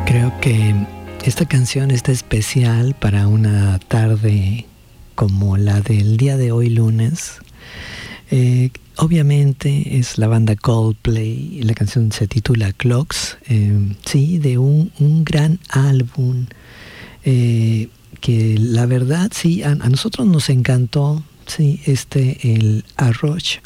Creo que esta canción está especial para una tarde como la del día de hoy, lunes. Obviamente es la banda Coldplay y la canción se titula Clocks, sí, de un gran álbum que la verdad sí, a nosotros nos encantó, sí, el A Rush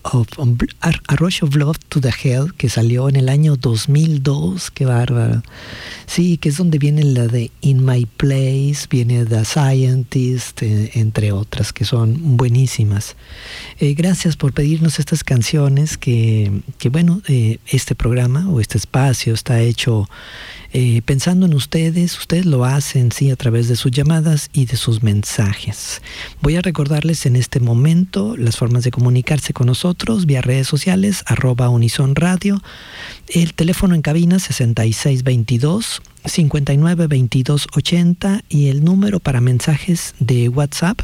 of Love to the Hell, que salió en el año 2002, qué bárbaro. Sí, que es donde viene la de In My Place, viene The Scientist, entre otras, que son buenísimas. Gracias por pedirnos estas canciones que bueno, este programa o este espacio está hecho pensando en ustedes lo hacen, sí, a través de sus llamadas y de sus mensajes. Voy a recordarles en este momento las formas de comunicarse con nosotros vía redes sociales, @UnisonRadio, el teléfono en cabina 6622-592280 y el número para mensajes de WhatsApp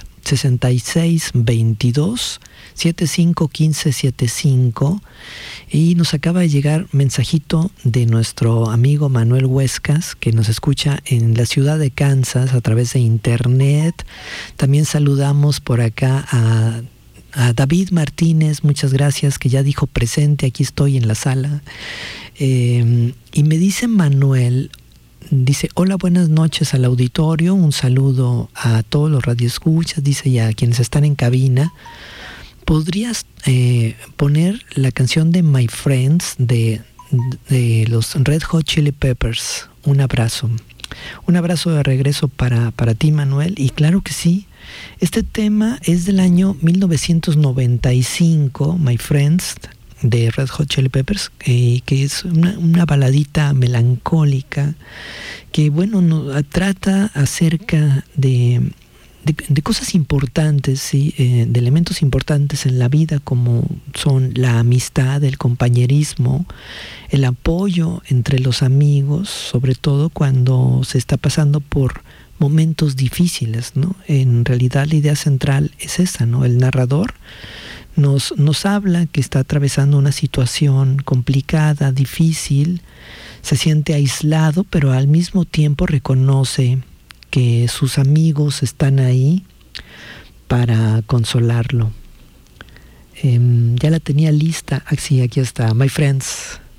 6622-751575. Y nos acaba de llegar mensajito de nuestro amigo Manuel Huescas, que nos escucha en la ciudad de Kansas a través de internet. También saludamos por acá a David Martínez, muchas gracias, que ya dijo presente, aquí estoy en la sala. Y me dice Manuel, dice: hola, buenas noches al auditorio, un saludo a todos los radioescuchas, dice, y a quienes están en cabina. ¿Podrías poner la canción de My Friends de los Red Hot Chili Peppers? Un abrazo de regreso para ti, Manuel. Y claro que sí, este tema es del año 1995, My Friends, de Red Hot Chili Peppers, que es una baladita melancólica que, bueno, trata acerca de cosas importantes, ¿sí? De elementos importantes en la vida, como son la amistad, el compañerismo, el apoyo entre los amigos, sobre todo cuando se está pasando por momentos difíciles, ¿no? En realidad la idea central es esa, ¿no? El narrador nos habla que está atravesando una situación complicada, difícil, se siente aislado, pero al mismo tiempo reconoce que sus amigos están ahí para consolarlo. Ya la tenía lista. Sí, aquí está, My Friends.